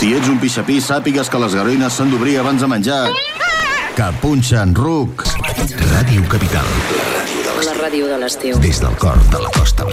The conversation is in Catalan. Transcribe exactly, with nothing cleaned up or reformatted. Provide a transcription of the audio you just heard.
Si ets un pixapí, sàpigues que les garoines s'han d'obrir abans de menjar. Que punxen ruc. Ràdio Capital. La ràdio de l'estiu. Des del cor de la Costa Blanca.